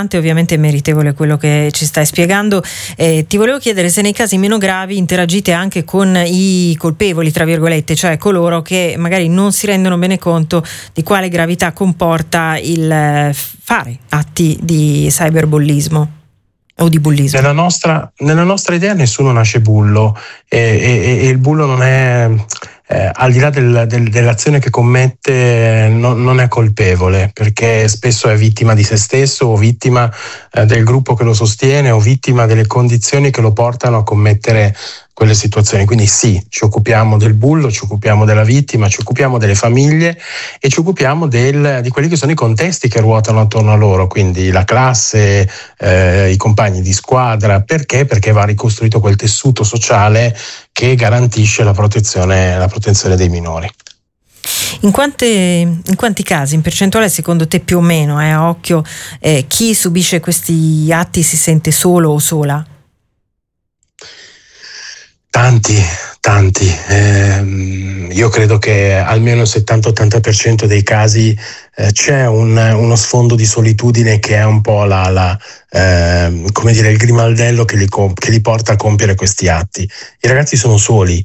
importante, ovviamente è meritevole quello che ci stai spiegando. Ti volevo chiedere se nei casi meno gravi interagite anche con i colpevoli, tra virgolette, cioè coloro che magari non si rendono bene conto di quale gravità comporta il fare atti di cyberbullismo o di bullismo. Nella nostra idea nessuno nasce bullo e il bullo non è al di là dell'azione che commette non è colpevole, perché spesso è vittima di se stesso o vittima del gruppo che lo sostiene o vittima delle condizioni che lo portano a commettere quelle situazioni. Quindi sì, ci occupiamo del bullo, ci occupiamo della vittima, ci occupiamo delle famiglie e ci occupiamo di quelli che sono i contesti che ruotano attorno a loro, quindi la classe, i compagni di squadra. Perché? Perché va ricostruito quel tessuto sociale che garantisce la protezione dei minori. In quanti casi, in percentuale secondo te più o meno, a occhio, chi subisce questi atti si sente solo o sola? Tanti. Io credo che almeno il 70-80% dei casi c'è uno sfondo di solitudine che è un po' il grimaldello che li porta a compiere questi atti. I ragazzi sono soli.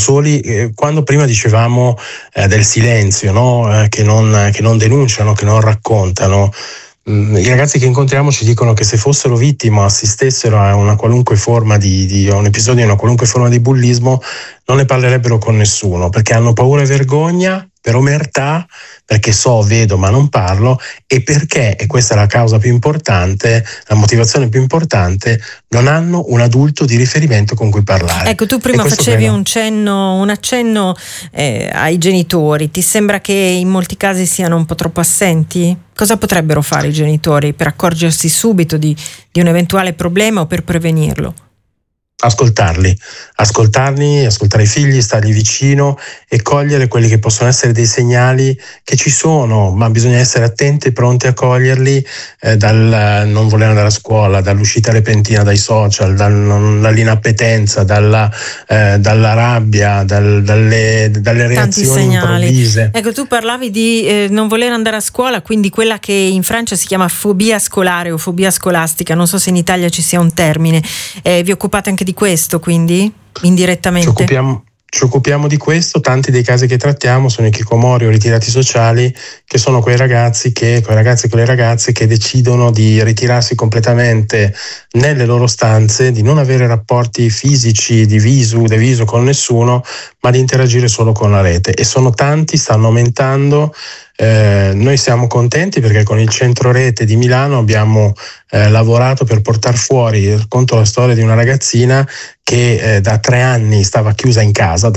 Quando prima dicevamo del silenzio, no? Che non denunciano, che non raccontano. I ragazzi che incontriamo ci dicono che se fossero vittime o assistessero a una qualunque forma a un episodio, una qualunque forma di bullismo, non ne parlerebbero con nessuno, perché hanno paura e vergogna, per omertà, perché vedo ma non parlo, e perché, e questa è la causa più importante, la motivazione più importante, non hanno un adulto di riferimento con cui parlare. Ecco, tu prima facevi un accenno ai genitori. Ti sembra che in molti casi siano un po' troppo assenti? Cosa potrebbero fare i genitori per accorgersi subito di un eventuale problema o per prevenirlo? Ascoltarli, ascoltare i figli, stargli vicino e cogliere quelli che possono essere dei segnali che ci sono, ma bisogna essere attenti e pronti a coglierli, dal non voler andare a scuola, dall'uscita repentina dai social, dall'inappetenza, dalla rabbia, dalle reazioni improvvise. Ecco, tu parlavi di non voler andare a scuola, quindi quella che in Francia si chiama fobia scolare o fobia scolastica, non so se in Italia ci sia un termine. Vi occupate anche di questo, quindi indirettamente? Ci occupiamo di questo. Tanti dei casi che trattiamo sono i hikikomori o ritirati sociali, che sono quei ragazzi e quelle ragazze che decidono di ritirarsi completamente nelle loro stanze, di non avere rapporti fisici di viso con nessuno, ma di interagire solo con la rete. E sono tanti, stanno aumentando. Noi siamo contenti perché con il centro rete di Milano abbiamo lavorato per portar fuori, racconto la storia di una ragazzina che da 3 anni stava chiusa in casa,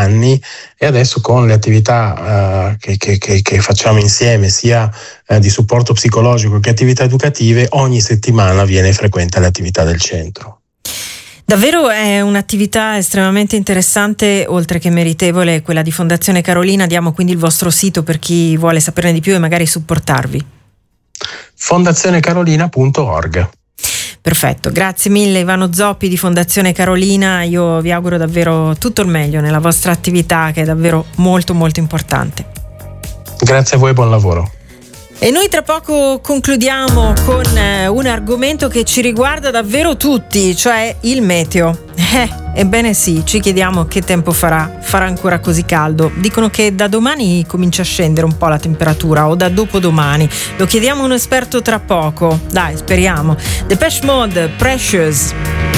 e adesso con le attività che facciamo insieme, sia di supporto psicologico che attività educative, ogni settimana viene e frequenta le attività del centro. Davvero è un'attività estremamente interessante, oltre che meritevole, quella di Fondazione Carolina. Diamo quindi il vostro sito per chi vuole saperne di più e magari supportarvi. fondazionecarolina.org. Perfetto, grazie mille Ivano Zoppi di Fondazione Carolina. Io vi auguro davvero tutto il meglio nella vostra attività, che è davvero molto molto importante. Grazie a voi e buon lavoro. E noi tra poco concludiamo con un argomento che ci riguarda davvero tutti, cioè il meteo. Ebbene sì, ci chiediamo che tempo farà ancora così caldo. Dicono che da domani comincia a scendere un po' la temperatura, o da dopodomani. Lo chiediamo a un esperto tra poco. Dai, speriamo. Depeche Mode, Precious.